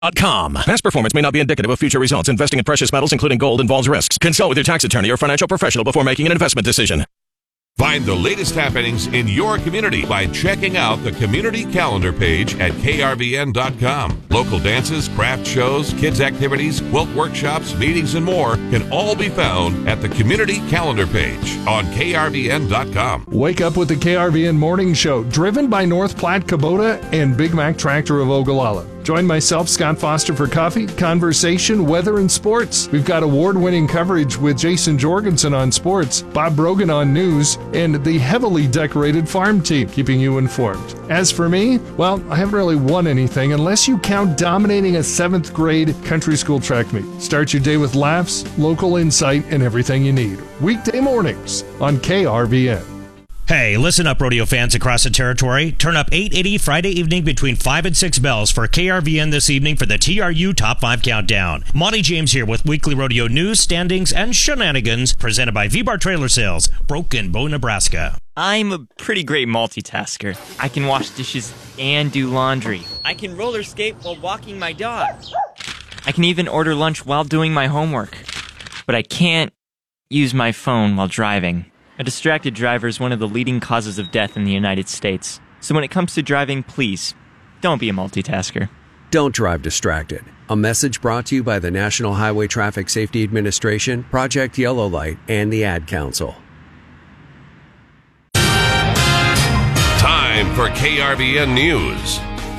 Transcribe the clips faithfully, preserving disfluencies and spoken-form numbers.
dot com. Past performance may not be indicative of future results. Investing in precious metals, including gold, involves risks. Consult with your tax attorney or financial professional before making an investment decision. Find the latest happenings in your community by checking out the community calendar page at K R V N dot com. Local dances, craft shows, kids activities, quilt workshops, meetings, and more can all be found at the community calendar page on K R V N dot com. Wake up with the K R V N Morning Show, driven by North Platte Kubota and Big Mac Tractor of Ogallala. Join myself, Scott Foster, for coffee, conversation, weather, and sports. We've got award-winning coverage with Jason Jorgensen on sports, Bob Brogan on news, and the heavily decorated farm team, keeping you informed. As for me, well, I haven't really won anything unless you count dominating a seventh grade country school track meet. Start your day with laughs, local insight, and everything you need. Weekday mornings on K R V N. Hey, listen up, rodeo fans across the territory. Turn up eight eighty Friday evening between five and six bells for K R V N this evening for the T R U Top five Countdown. Monty James here with weekly rodeo news, standings, and shenanigans presented by V-Bar Trailer Sales, Broken Bow, Nebraska. I'm a pretty great multitasker. I can wash dishes and do laundry. I can roller skate while walking my dog. I can even order lunch while doing my homework. But I can't use my phone while driving. A distracted driver is one of the leading causes of death in the United States. So when it comes to driving, please, don't be a multitasker. Don't drive distracted. A message brought to you by the National Highway Traffic Safety Administration, Project Yellow Light, and the Ad Council. Time for K R V N News.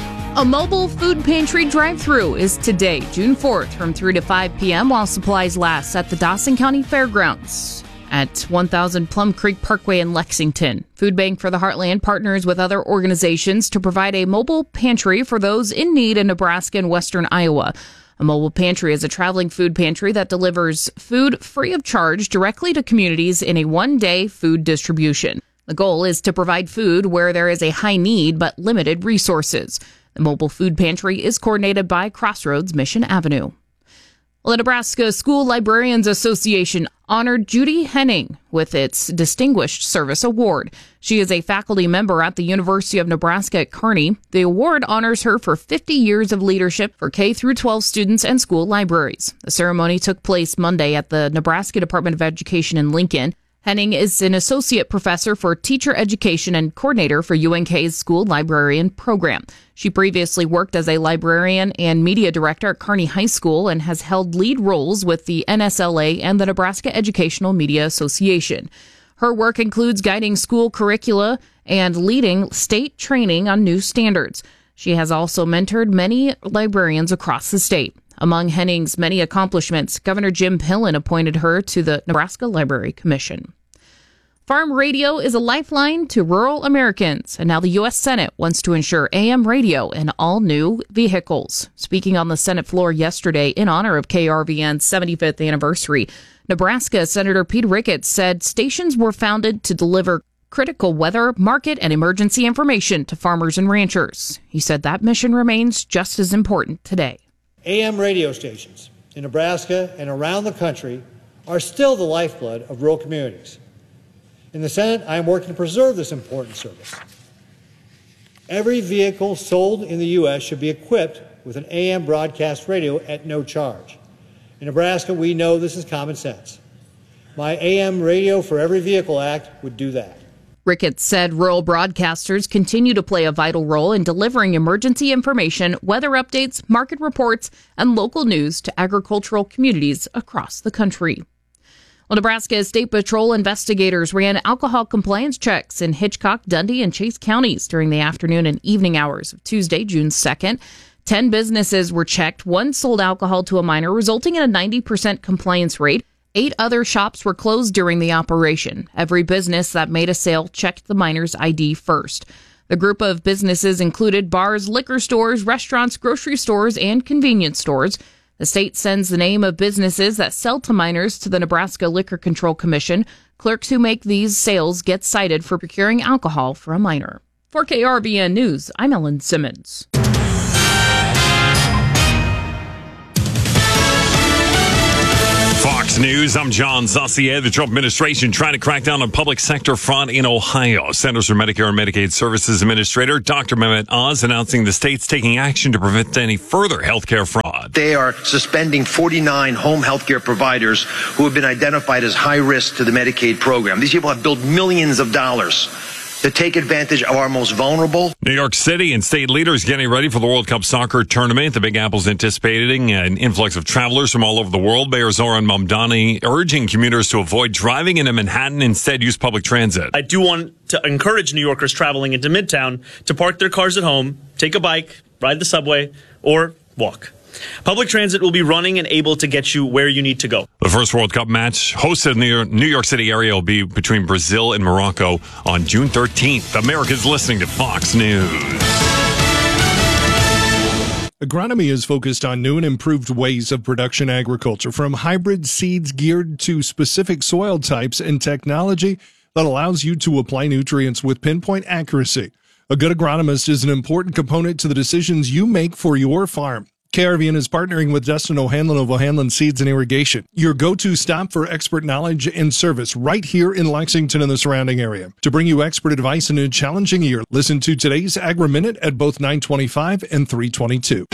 A mobile food pantry drive-thru is today, June fourth, from three to five p.m. while supplies last at the Dawson County Fairgrounds at one thousand Plum Creek Parkway in Lexington. Food Bank for the Heartland partners with other organizations to provide a mobile pantry for those in need in Nebraska and western Iowa. A mobile pantry is a traveling food pantry that delivers food free of charge directly to communities in a one-day food distribution. The goal is to provide food where there is a high need but limited resources. The mobile food pantry is coordinated by Crossroads Mission Avenue. Well, the Nebraska School Librarians Association honored Judy Henning with its Distinguished Service Award. She is a faculty member at the University of Nebraska at Kearney. The award honors her for fifty years of leadership for K through twelve students and school libraries. The ceremony took place Monday at the Nebraska Department of Education in Lincoln. Henning is an associate professor for teacher education and coordinator for U N K's school librarian program. She previously worked as a librarian and media director at Kearney High School and has held lead roles with the N S L A and the Nebraska Educational Media Association. Her work includes guiding school curricula and leading state training on new standards. She has also mentored many librarians across the state. Among Henning's many accomplishments, Governor Jim Pillen appointed her to the Nebraska Library Commission. Farm radio is a lifeline to rural Americans, and now the U S Senate wants to ensure A M radio in all new vehicles. Speaking on the Senate floor yesterday in honor of K R V N's seventy-fifth anniversary, Nebraska Senator Pete Ricketts said stations were founded to deliver critical weather, market, and emergency information to farmers and ranchers. He said that mission remains just as important today. A M radio stations in Nebraska and around the country are still the lifeblood of rural communities. In the Senate, I am working to preserve this important service. Every vehicle sold in the U S should be equipped with an A M broadcast radio at no charge. In Nebraska, we know this is common sense. My A M Radio for Every Vehicle Act would do that. Ricketts said rural broadcasters continue to play a vital role in delivering emergency information, weather updates, market reports, and local news to agricultural communities across the country. Well, Nebraska State Patrol investigators ran alcohol compliance checks in Hitchcock, Dundee, and Chase counties during the afternoon and evening hours of Tuesday, June second. Ten businesses were checked. One sold alcohol to a minor, resulting in a ninety percent compliance rate. Eight other shops were closed during the operation. Every business that made a sale checked the minor's I D first. The group of businesses included bars, liquor stores, restaurants, grocery stores, and convenience stores. The state sends the name of businesses that sell to minors to the Nebraska Liquor Control Commission. Clerks who make these sales get cited for procuring alcohol for a minor. For K R V N News, I'm Ellen Simmons. Fox Fox News, I'm John Zassier. The Trump administration trying to crack down on public sector fraud in Ohio. Centers for Medicare and Medicaid Services Administrator Doctor Mehmet Oz announcing the state's taking action to prevent any further healthcare fraud. They are suspending forty-nine home healthcare providers who have been identified as high risk to the Medicaid program. These people have billed millions of dollars to take advantage of our most vulnerable. New York City and state leaders getting ready for the World Cup soccer tournament. The Big Apple's anticipating an influx of travelers from all over the world. Mayor Zoran Mamdani urging commuters to avoid driving into Manhattan, instead use public transit. I do want to encourage New Yorkers traveling into Midtown to park their cars at home, take a bike, ride the subway, or walk. Public transit will be running and able to get you where you need to go. The first World Cup match hosted in the New York City area will be between Brazil and Morocco on June thirteenth. America's listening to Fox News. Agronomy is focused on new and improved ways of production agriculture, from hybrid seeds geared to specific soil types and technology that allows you to apply nutrients with pinpoint accuracy. A good agronomist is an important component to the decisions you make for your farm. K R V N is partnering with Dustin O'Hanlon of O'Hanlon Seeds and Irrigation, your go-to stop for expert knowledge and service right here in Lexington and the surrounding area. To bring you expert advice in a challenging year, listen to today's Agri-Minute at both nine twenty-five and three twenty-two.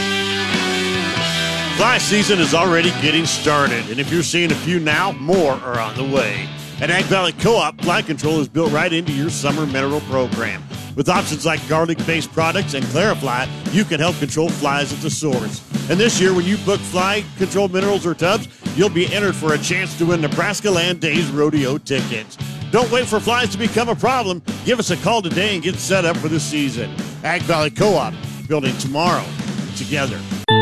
Fly season is already getting started, and if you're seeing a few now, more are on the way. At Ag Valley Co-op, Fly Control is built right into your summer mineral program. With options like garlic-based products and Clarifly, you can help control flies at the source. And this year, when you book Fly Control minerals or tubs, you'll be entered for a chance to win Nebraska Land Days rodeo tickets. Don't wait for flies to become a problem. Give us a call today and get set up for the season. Ag Valley Co-op, building tomorrow together.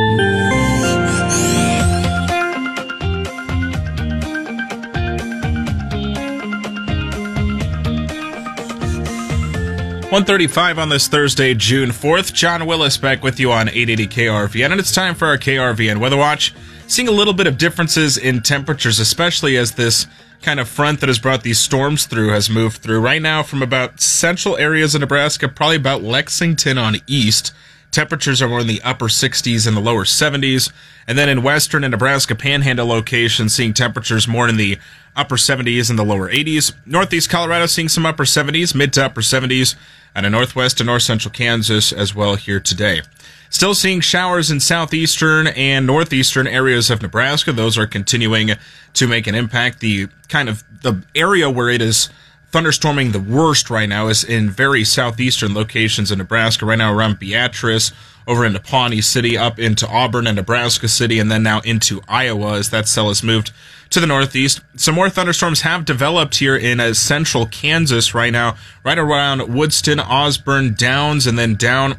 one thirty-five on this Thursday, June fourth. John Willis back with you on eight eighty K R V N, and it's time for our K R V N Weather Watch. Seeing a little bit of differences in temperatures, especially as this kind of front that has brought these storms through has moved through. Right now, from about central areas of Nebraska, probably about Lexington on east, temperatures are more in the upper sixties and the lower seventies. And then in western and Nebraska Panhandle locations, seeing temperatures more in the upper seventies and the lower eighties. Northeast Colorado seeing some upper seventies, mid to upper seventies, and in northwest and north central Kansas as well here today. Still seeing showers in southeastern and northeastern areas of Nebraska. Those are continuing to make an impact. The kind of the area where it is thunderstorming the worst right now is in very southeastern locations in Nebraska. Right now around Beatrice, over into Pawnee City, up into Auburn and Nebraska City, and then now into Iowa as that cell has moved to the northeast. Some more thunderstorms have developed here in uh, central Kansas right now, right around Woodston, Osborne, Downs, and then down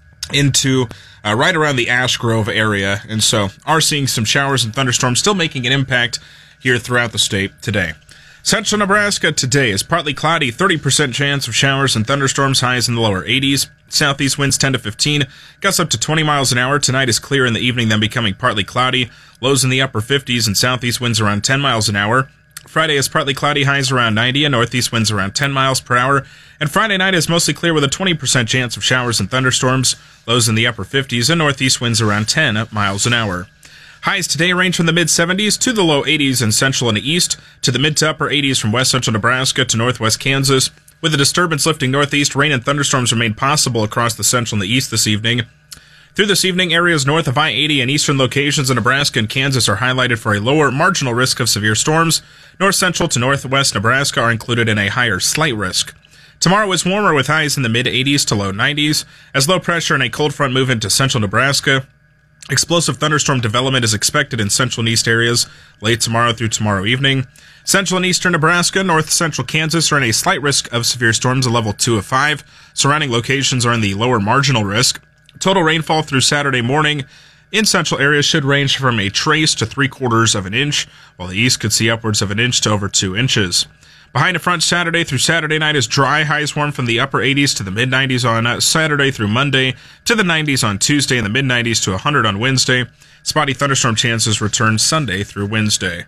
into uh, right around the Ash Grove area. And so are seeing some showers and thunderstorms still making an impact here throughout the state today. Central Nebraska today is partly cloudy, thirty percent chance of showers and thunderstorms, highs in the lower eighties. Southeast winds ten to fifteen, gusts up to twenty miles an hour. Tonight is clear in the evening, then becoming partly cloudy. Lows in the upper fifties and southeast winds around ten miles an hour. Friday is partly cloudy, highs around ninety, and northeast winds around ten miles per hour. And Friday night is mostly clear with a twenty percent chance of showers and thunderstorms. Lows in the upper fifties and northeast winds around ten miles an hour. Highs today range from the mid-seventies to the low eighties in central and east, to the mid to upper eighties from west central Nebraska to northwest Kansas. With the disturbance lifting northeast, rain and thunderstorms remain possible across the central and the east this evening. Through this evening, areas north of I eighty and eastern locations in Nebraska and Kansas are highlighted for a lower marginal risk of severe storms. North central to northwest Nebraska are included in a higher slight risk. Tomorrow is warmer with highs in the mid-eighties to low nineties. As low pressure and a cold front move into central Nebraska, explosive thunderstorm development is expected in central and east areas late tomorrow through tomorrow evening. Central and eastern Nebraska, north central Kansas are in a slight risk of severe storms, a level two of five. Surrounding locations are in the lower marginal risk. Total rainfall through Saturday morning in central areas should range from a trace to three quarters of an inch, while the east could see upwards of an inch to over two inches. Behind the front Saturday through Saturday night is dry. Highs warm from the upper eighties to the mid-nineties on Saturday through Monday, to the nineties on Tuesday, and the mid-nineties to one hundred on Wednesday. Spotty thunderstorm chances return Sunday through Wednesday.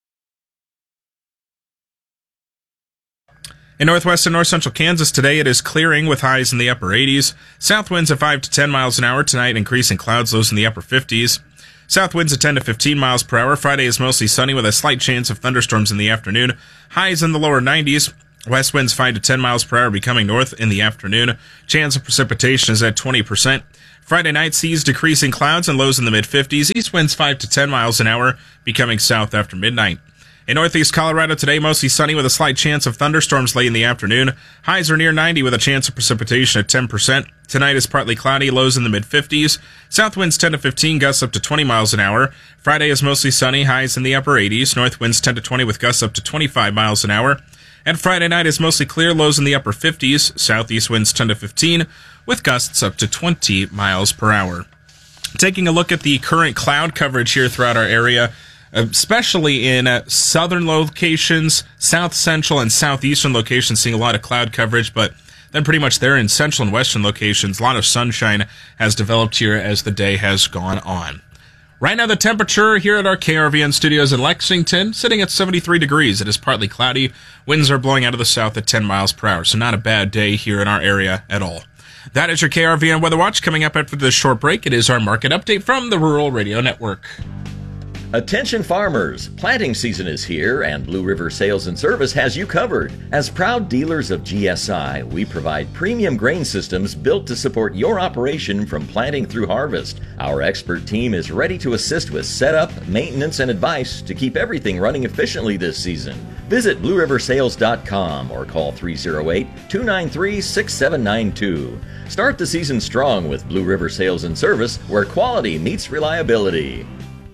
In northwest and north central Kansas today, it is clearing with highs in the upper eighties. South winds at five to ten miles an hour tonight, increasing clouds, lows in the upper fifties. South winds at ten to fifteen miles per hour. Friday is mostly sunny with a slight chance of thunderstorms in the afternoon. Highs in the lower nineties. West winds five to ten miles per hour becoming north in the afternoon. Chance of precipitation is at twenty percent. Friday night sees decreasing clouds and lows in the mid-fifties. East winds five to ten miles an hour becoming south after midnight. In northeast Colorado today, mostly sunny with a slight chance of thunderstorms late in the afternoon. Highs are near ninety with a chance of precipitation at ten percent. Tonight is partly cloudy, lows in the mid-fifties. South winds ten to fifteen, gusts up to twenty miles an hour. Friday is mostly sunny, highs in the upper eighties. North winds ten to twenty with gusts up to twenty-five miles an hour. And Friday night is mostly clear, lows in the upper fifties. Southeast winds ten to fifteen with gusts up to twenty miles per hour. Taking a look at the current cloud coverage here throughout our area, especially in uh, southern locations, south central and southeastern locations, seeing a lot of cloud coverage, but then pretty much there in central and western locations, a lot of sunshine has developed here as the day has gone on. Right now, the temperature here at our K R V N studios in Lexington, sitting at seventy-three degrees. It is partly cloudy. Winds are blowing out of the south at ten miles per hour, so not a bad day here in our area at all. That is your K R V N Weather Watch. Coming up after this short break, it is our market update from the Rural Radio Network. Attention farmers, planting season is here and Blue River Sales and Service has you covered. As proud dealers of G S I, we provide premium grain systems built to support your operation from planting through harvest. Our expert team is ready to assist with setup, maintenance, and advice to keep everything running efficiently this season. Visit blue river sales dot com or call three oh eight, two nine three, six seven nine two. Start the season strong with Blue River Sales and Service, where quality meets reliability.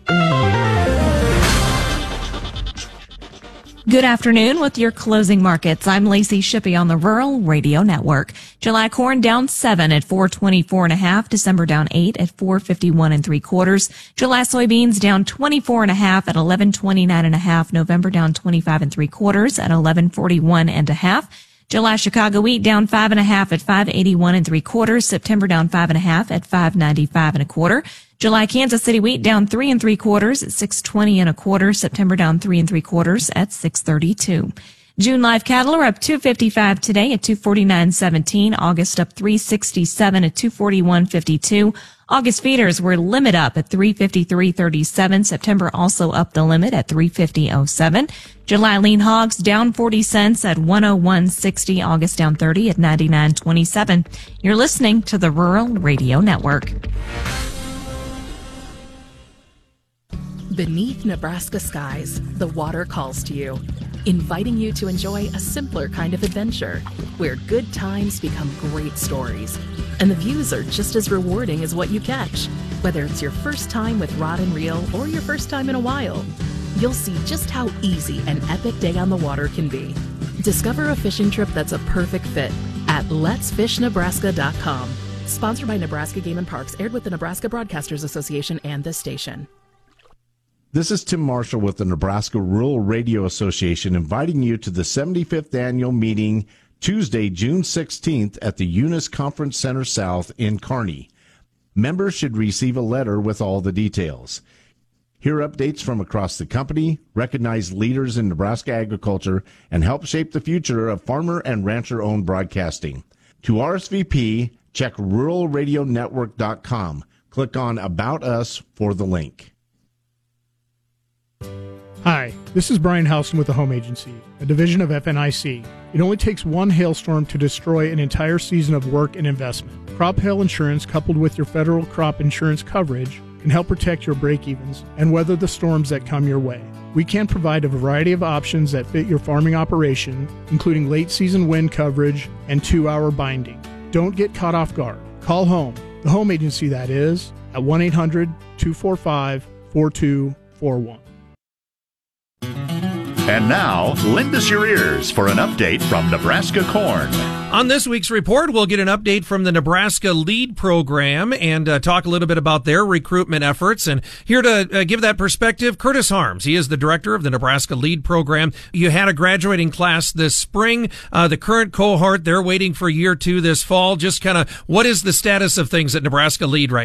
Good afternoon with your closing markets. I'm Lacey Shippey on the Rural Radio Network. July corn down seven at four twenty-four and a half. December down eight at four fifty-one and three quarters. July soybeans down twenty-four and a half at eleven twenty-nine and a half. November down twenty-five and three quarters at eleven forty-one and a half. July Chicago wheat down five and a half at five eighty-one and three quarters. September down five and a half at five ninety-five and a quarter. July Kansas City wheat down three and three quarters at six twenty and a quarter. September down three and three quarters at six thirty-two. June live cattle are up two fifty-five today at two forty-nine seventeen. August up three sixty-seven at two forty-one fifty-two. August feeders were limit up at three fifty-three thirty-seven. September also up the limit at three fifty oh seven. July lean hogs down forty cents at one oh one sixty. August down thirty at ninety-nine twenty-seven. You're listening to the Rural Radio Network. Beneath Nebraska skies, the water calls to you, inviting you to enjoy a simpler kind of adventure where good times become great stories. And the views are just as rewarding as what you catch. Whether it's your first time with rod and reel or your first time in a while, you'll see just how easy an epic day on the water can be. Discover a fishing trip that's a perfect fit at lets fish nebraska dot com. Sponsored by Nebraska Game and Parks, aired with the Nebraska Broadcasters Association and this station. This is Tim Marshall with the Nebraska Rural Radio Association, inviting you to the seventy-fifth annual meeting Tuesday, June sixteenth at the Eunice Conference Center South in Kearney. Members should receive a letter with all the details. Hear updates from across the company, recognize leaders in Nebraska agriculture, and help shape the future of farmer and rancher-owned broadcasting. To R S V P, check rural radio network dot com. Click on About Us for the link. Hi, this is Brian Houston with the Home Agency, a division of F N I C. It only takes one hailstorm to destroy an entire season of work and investment. Crop hail insurance, coupled with your federal crop insurance coverage, can help protect your break-evens and weather the storms that come your way. We can provide a variety of options that fit your farming operation, including late-season wind coverage and two-hour binding. Don't get caught off guard. Call home, the Home Agency that is, at one eight hundred two four five four two four one. And now, lend us your ears for an update from Nebraska Corn. On this week's report, we'll get an update from the Nebraska LEAD program and uh, talk a little bit about their recruitment efforts. And here to uh, give that perspective, Curtis Harms. He is the director of the Nebraska LEAD program. You had a graduating class this spring. Uh, the current cohort, they're waiting for year two this fall. Just kind of, what is the status of things at Nebraska LEAD right now?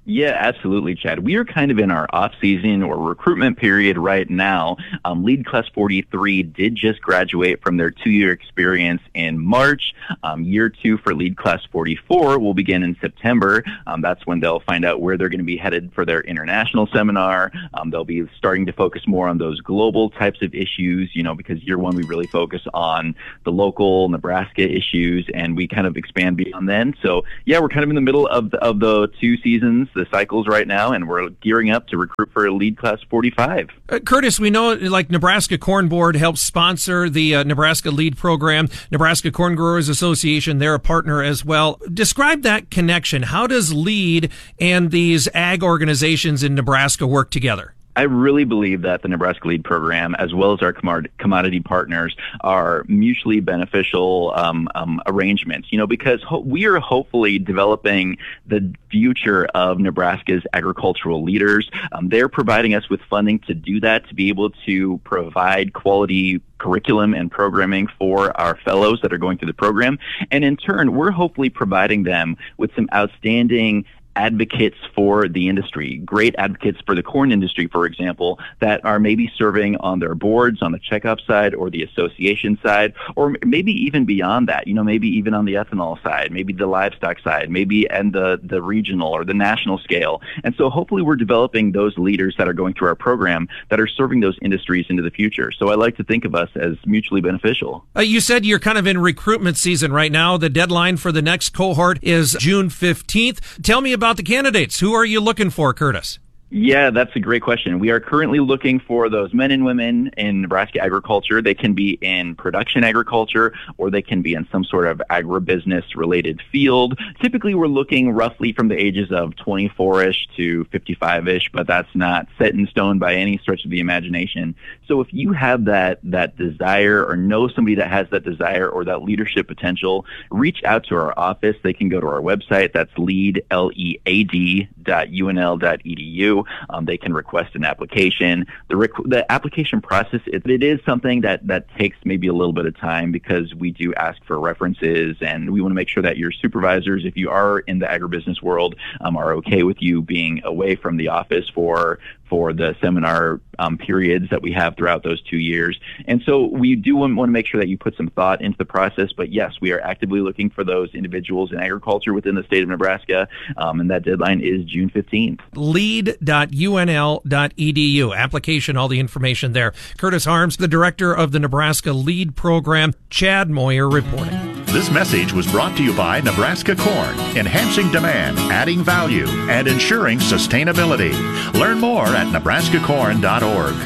Yeah, absolutely, Chad. We are kind of in our off-season or recruitment period right now. Um, Lead Class forty-three did just graduate from their two-year experience in March. Um, year two for Lead Class forty-four will begin in September. Um, that's when they'll find out where they're going to be headed for their international seminar. Um, they'll be starting to focus more on those global types of issues, you know, because year one we really focus on the local Nebraska issues, and we kind of expand beyond then. So, yeah, we're kind of in the middle of the, of the two seasons, the cycles right now, and we're gearing up to recruit for a Lead Class forty-five. Uh, Curtis, we know like Nebraska Corn Board helps sponsor the uh, Nebraska Lead program. Nebraska Corn Growers Association, they're a partner as well. Describe that connection. How does Lead and these ag organizations in Nebraska work together? I really believe that the Nebraska Lead program, as well as our commodity partners, are mutually beneficial um, um, arrangements, you know, because ho- we are hopefully developing the future of Nebraska's agricultural leaders. Um, they're providing us with funding to do that, to be able to provide quality curriculum and programming for our fellows that are going through the program. And in turn, we're hopefully providing them with some outstanding advocates for the industry, great advocates for the corn industry, for example, that are maybe serving on their boards on the checkup side or the association side, or maybe even beyond that, you know, maybe even on the ethanol side, maybe the livestock side, maybe and the, the regional or the national scale. And so hopefully we're developing those leaders that are going through our program that are serving those industries into the future. So I like to think of us as mutually beneficial. Uh, you said you're kind of in recruitment season right now. The deadline for the next cohort is June fifteenth. Tell me about About the candidates. Who are you looking for, Curtis? Yeah, that's a great question. We are currently looking for those men and women in Nebraska agriculture. They can be in production agriculture, or they can be in some sort of agribusiness-related field. Typically, we're looking roughly from the ages of twenty-four-ish to fifty-five-ish, but that's not set in stone by any stretch of the imagination. So if you have that that desire or know somebody that has that desire or that leadership potential, reach out to our office. They can go to our website. That's lead, L E A D, dot U N L dot E D U. Um, they can request an application. The, rec- the application process, it, it is something that, that takes maybe a little bit of time because we do ask for references, and we want to make sure that your supervisors, if you are in the agribusiness world, um, are okay with you being away from the office for for the seminar um, periods that we have throughout those two years. And so we do want to make sure that you put some thought into the process, but yes, we are actively looking for those individuals in agriculture within the state of Nebraska, um, and that deadline is June fifteenth. lead dot U N L dot E D U. Application, all the information there. Curtis Harms, the director of the Nebraska Lead program. Chad Moyer reporting. This message was brought to you by Nebraska Corn, enhancing demand, adding value, and ensuring sustainability. Learn more at nebraska corn dot org.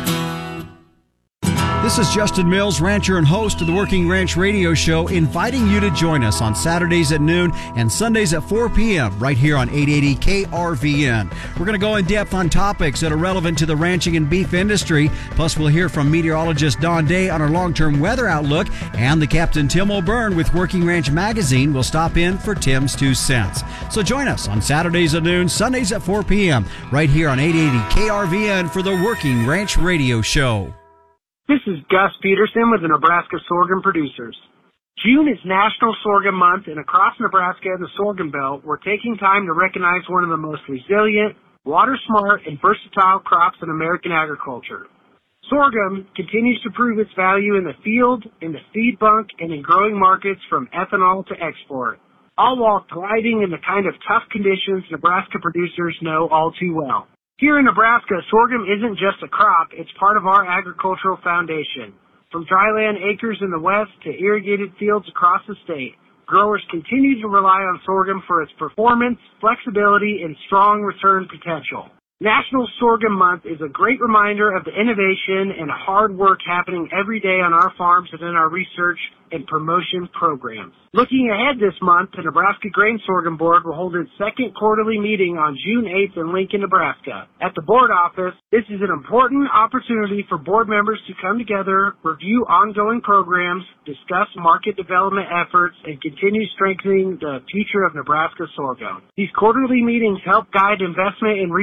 This is Justin Mills, rancher and host of the Working Ranch Radio Show, inviting you to join us on Saturdays at noon and Sundays at four p.m. right here on eight eighty K R V N. We're going to go in depth on topics that are relevant to the ranching and beef industry. Plus, we'll hear from meteorologist Don Day on our long-term weather outlook, and the Captain Tim O'Byrne with Working Ranch Magazine will stop in for Tim's Two Cents. So join us on Saturdays at noon, Sundays at four p.m. right here on eight eighty K R V N for the Working Ranch Radio Show. This is Gus Peterson with the Nebraska Sorghum Producers. June is National Sorghum Month, and across Nebraska and the Sorghum Belt, we're taking time to recognize one of the most resilient, water-smart, and versatile crops in American agriculture. Sorghum continues to prove its value in the field, in the seed bunk, and in growing markets from ethanol to export, all while thriving in the kind of tough conditions Nebraska producers know all too well. Here in Nebraska, sorghum isn't just a crop, it's part of our agricultural foundation. From dryland acres in the west to irrigated fields across the state, growers continue to rely on sorghum for its performance, flexibility, and strong return potential. National Sorghum Month is a great reminder of the innovation and hard work happening every day on our farms and in our research and promotion programs. Looking ahead this month, the Nebraska Grain Sorghum Board will hold its second quarterly meeting on June eighth in Lincoln, Nebraska. At the board office, this is an important opportunity for board members to come together, review ongoing programs, discuss market development efforts, and continue strengthening the future of Nebraska sorghum. These quarterly meetings help guide investment in research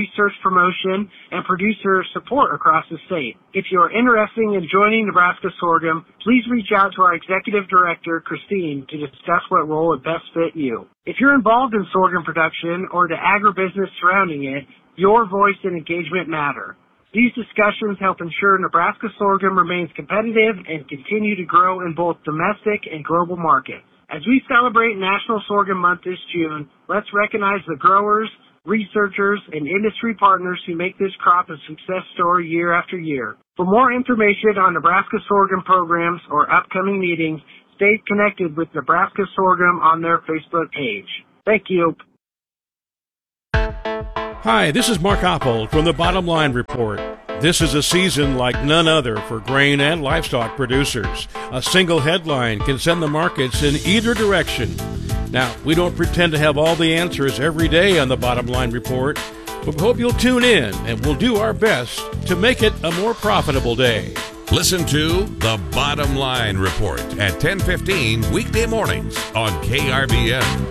promotion and producer support across the state. If you are interested in joining Nebraska Sorghum, please reach out to our Executive Director, Christine, to discuss what role would best fit you. If you're involved in sorghum production or the agribusiness surrounding it, your voice and engagement matter. These discussions help ensure Nebraska sorghum remains competitive and continue to grow in both domestic and global markets. As we celebrate National Sorghum Month this June, let's recognize the growers, researchers, and industry partners who make this crop a success story year after year. For more information on Nebraska sorghum programs or upcoming meetings, stay connected with Nebraska Sorghum on their Facebook page. Thank you. Hi, this is Mark Oppold from the Bottom Line Report. This is a season like none other for grain and livestock producers. A single headline can send the markets in either direction. Now, we don't pretend to have all the answers every day on the Bottom Line Report, but we hope you'll tune in and we'll do our best to make it a more profitable day. Listen to The Bottom Line Report at ten fifteen weekday mornings on K R V N.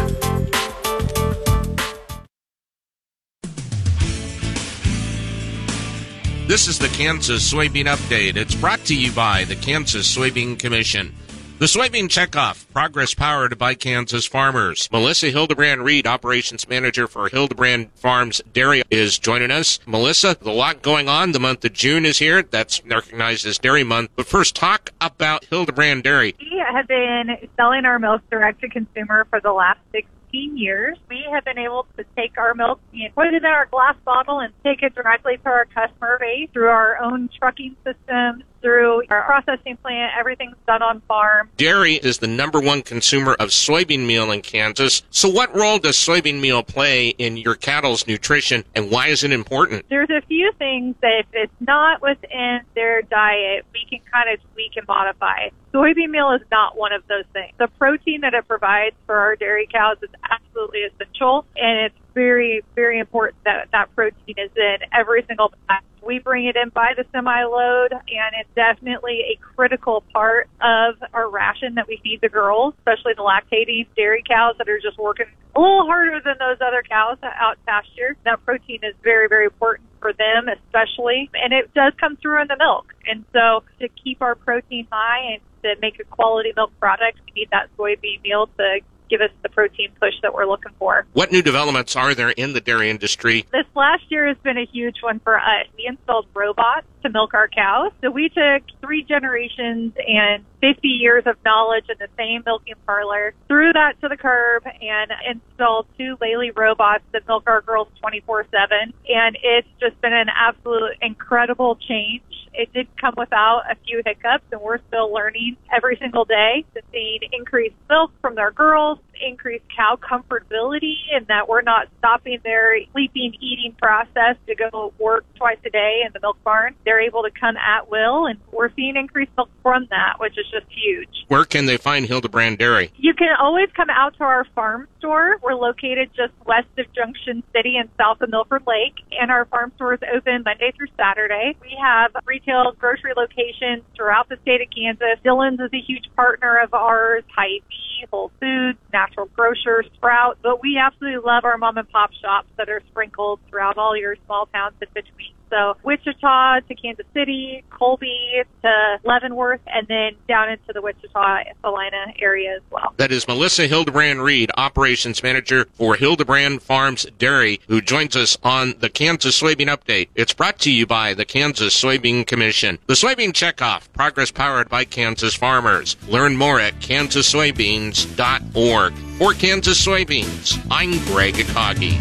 This is the Kansas Soybean Update. It's brought to you by the Kansas Soybean Commission. The Soybean Checkoff, progress powered by Kansas farmers. Melissa Hildebrand Reed, Operations Manager for Hildebrand Farms Dairy, is joining us. Melissa, a lot going on. The month of June is here. That's recognized as Dairy Month. But first, talk about Hildebrand Dairy. We have been selling our milk direct to consumer for the last six years. We have been able to take our milk and put it in our glass bottle and take it directly to our customer base through our own trucking system, through our processing plant. Everything's done on farm. Dairy is the number one consumer of soybean meal in Kansas. So what role does soybean meal play in your cattle's nutrition, and why is it important? There's a few things that if it's not within their diet, we can kind of tweak and modify. Soybean meal is not one of those things. The protein that it provides for our dairy cows is absolutely essential, and it's very, very important that that protein is in every single pack. We bring it in by the semi-load, and it's definitely a critical part of our ration that we feed the girls, especially the lactating dairy cows that are just working a little harder than those other cows out pasture. That protein is very, very important for them especially, and it does come through in the milk. And so to keep our protein high and to make a quality milk product, we need that soybean meal to give us the protein push that we're looking for. What new developments are there in the dairy industry? This last year has been a huge one for us. We installed robots to milk our cows. So we took three generations and fifty years of knowledge in the same milking parlor, threw that to the curb, and installed two Lely robots that milk our girls twenty-four seven. And it's just been an absolute incredible change. It did come without a few hiccups, and we're still learning every single day to see increased milk from their girls, increased cow comfortability, and that we're not stopping their sleeping, eating process to go work twice a day in the milk barn. They're able to come at will, and we're seeing increased milk from that, which is just huge. Where can they find Hildebrand Dairy? You can always come out to our farm store. We're located just west of Junction City and south of Milford Lake, and our farm store is open Monday through Saturday. We have retail grocery locations throughout the state of Kansas. Dillon's is a huge partner of ours, Hy-Vee, Whole Foods, Natural Grocers, Sprout, but we absolutely love our mom and pop shops that are sprinkled throughout all your small towns in between. So Wichita to Kansas City, Colby to Leavenworth, and then down into the Wichita, Salina area as well. That is Melissa Hildebrand Reed, Operations Manager for Hildebrand Farms Dairy, who joins us on the Kansas Soybean Update. It's brought to you by the Kansas Soybean Commission. The Soybean Checkoff, progress powered by Kansas farmers. Learn more at kansas soybeans dot org. For Kansas Soybeans, I'm Greg Akagi.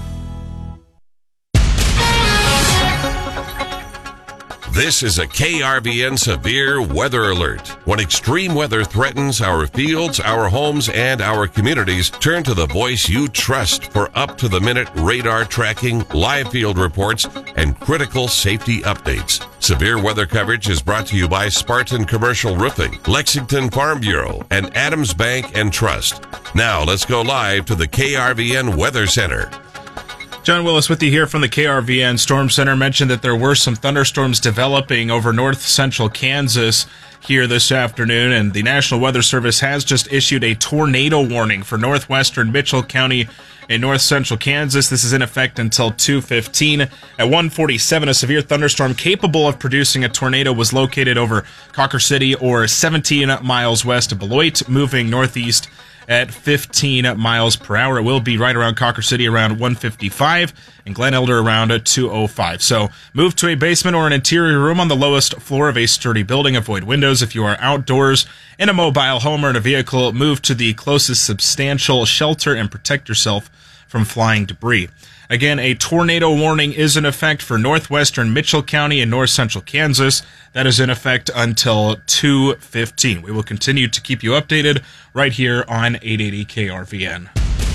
This is a K R V N severe weather alert. When extreme weather threatens our fields, our homes, and our communities, turn to the voice you trust for up-to-the-minute radar tracking, live field reports, and critical safety updates. Severe weather coverage is brought to you by Spartan Commercial Roofing, Lexington Farm Bureau, and Adams Bank and Trust. Now let's go live to the K R V N Weather Center. John Willis with you here from the K R V N Storm Center. Mentioned that there were some thunderstorms developing over north central Kansas here this afternoon, and the National Weather Service has just issued a tornado warning for northwestern Mitchell County in north central Kansas. This is in effect until two fifteen. At one forty-seven, a severe thunderstorm capable of producing a tornado was located over Cawker City or seventeen miles west of Beloit, moving northeast at fifteen miles per hour. It will be right around Cawker City around one fifty-five and Glen Elder around two oh five. So move to a basement or an interior room on the lowest floor of a sturdy building. Avoid windows. If you are outdoors in a mobile home or in a vehicle, move to the closest substantial shelter and protect yourself from flying debris. Again, a tornado warning is in effect for northwestern Mitchell County and north central Kansas. That is in effect until two fifteen. We will continue to keep you updated right here on eight eighty K R V N.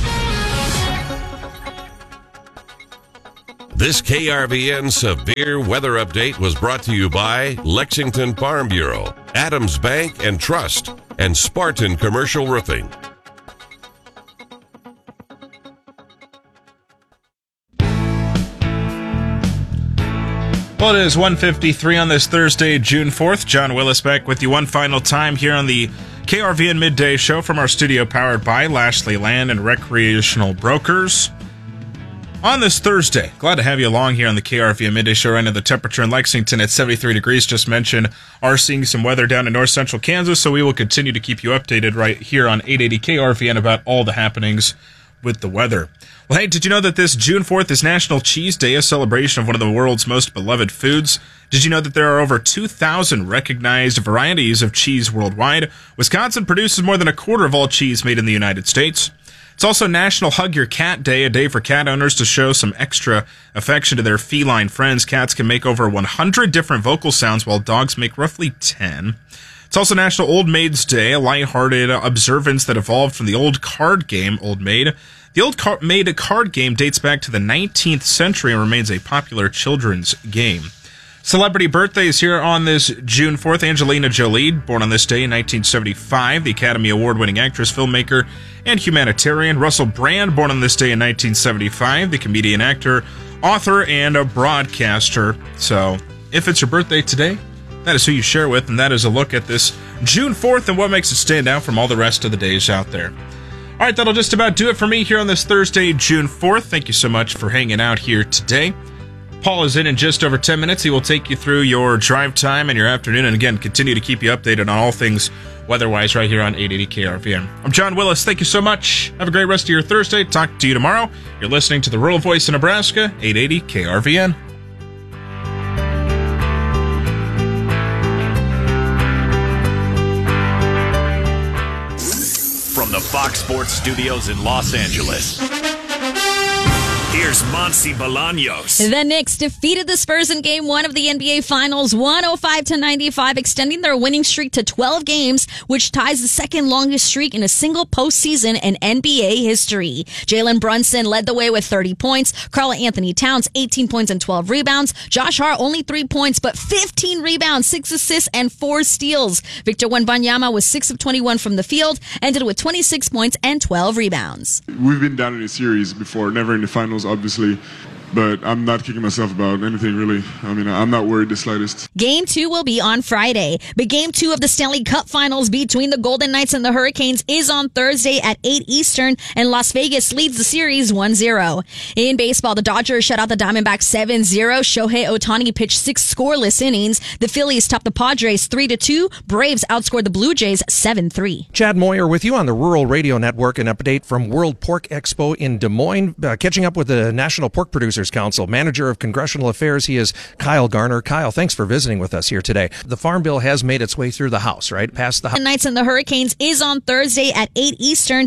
This K R V N severe weather update was brought to you by Lexington Farm Bureau, Adams Bank and Trust, and Spartan Commercial Roofing. Well, it is one fifty-three on this Thursday, June fourth. John Willis back with you one final time here on the K R V N Midday Show from our studio powered by Lashley Land and Recreational Brokers. On this Thursday, glad to have you along here on the K R V N Midday Show. Right now, the temperature in Lexington at seventy-three degrees, just mentioned, are seeing some weather down in north central Kansas, so we will continue to keep you updated right here on eight eighty K R V N about all the happenings with the weather. Well, hey, did you know that this June fourth is National Cheese Day, a celebration of one of the world's most beloved foods? Did you know that there are over two thousand recognized varieties of cheese worldwide? Wisconsin produces more than a quarter of all cheese made in the United States. It's also National Hug Your Cat Day, a day for cat owners to show some extra affection to their feline friends. Cats can make over one hundred different vocal sounds, while dogs make roughly ten. It's also National Old Maids Day, a lighthearted observance that evolved from the old card game Old Maid. The Old car- Maid card game dates back to the nineteenth century and remains a popular children's game. Celebrity birthdays here on this June fourth. Angelina Jolie, born on this day in nineteen seventy-five, the Academy Award-winning actress, filmmaker, and humanitarian. Russell Brand, born on this day in nineteen seventy-five, the comedian, actor, author, and a broadcaster. So, if it's your birthday today, that is who you share with, and that is a look at this June fourth and what makes it stand out from all the rest of the days out there. All right, that'll just about do it for me here on this Thursday, June fourth. Thank you so much for hanging out here today. Paul is in in just over ten minutes. He will take you through your drive time and your afternoon, and again, continue to keep you updated on all things weather-wise right here on eight eighty K R V N. I'm John Willis. Thank you so much. Have a great rest of your Thursday. Talk to you tomorrow. You're listening to the Rural Voice of Nebraska, eight eighty K R V N. From the Fox Sports Studios in Los Angeles, here's Monsi Bolaños. The Knicks defeated the Spurs in Game One of the N B A Finals, one oh five to ninety-five, extending their winning streak to twelve games, which ties the second longest streak in a single postseason in N B A history. Jalen Brunson led the way with thirty points. Karl-Anthony Towns, eighteen points and twelve rebounds. Josh Hart, only three points, but fifteen rebounds, six assists, and four steals. Victor Wembanyama was six of twenty-one from the field, ended with twenty-six points and twelve rebounds. We've been down in a series before, never in the finals, obviously, but I'm not kicking myself about anything, really. I mean, I'm not worried the slightest. Game two will be on Friday, but game two of the Stanley Cup Finals between the Golden Knights and the Hurricanes is on Thursday at eight Eastern, and Las Vegas leads the series one zero. In baseball, the Dodgers shut out the Diamondbacks seven zero. Shohei Ohtani pitched six scoreless innings. The Phillies topped the Padres three to two. Braves outscored the Blue Jays seven three. Chad Moyer with you on the Rural Radio Network. An update from World Pork Expo in Des Moines. Uh, catching up with the National Pork Producers Council. Manager of Congressional Affairs, he is Kyle Garner. Kyle, thanks for visiting with us here today. The Farm Bill has made its way through the House, right? Past the House. The Knights and the Hurricanes is on Thursday at eight Eastern.